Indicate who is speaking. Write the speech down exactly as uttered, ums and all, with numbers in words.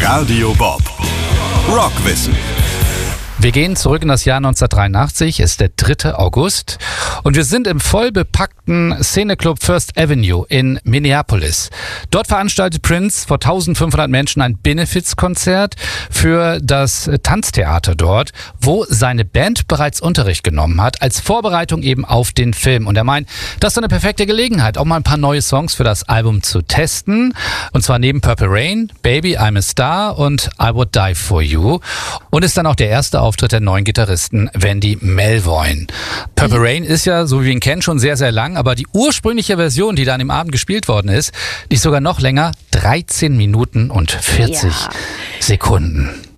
Speaker 1: Radio Bob. Rockwissen.
Speaker 2: Wir gehen zurück in das Jahr neunzehnhundertdreiundachtzig, es ist der dritte August und wir sind im vollbepackten Szeneclub First Avenue in Minneapolis. Dort veranstaltet Prince vor eintausendfünfhundert Menschen ein Benefizkonzert für das Tanztheater dort, wo seine Band bereits Unterricht genommen hat, als Vorbereitung eben auf den Film. Und er meint, das ist eine perfekte Gelegenheit, auch mal ein paar neue Songs für das Album zu testen. Und zwar neben Purple Rain, Baby, I'm a Star und I Would Die For You. Und ist dann auch der erste Auftritt der neuen Gitarristen Wendy Melvoin. Purple mhm. Rain ist ja, so wie wir ihn kennen, schon sehr, sehr lang, aber die ursprüngliche Version, die da an dem Abend gespielt worden ist, die ist sogar noch länger, dreizehn Minuten und vierzig ja. Sekunden.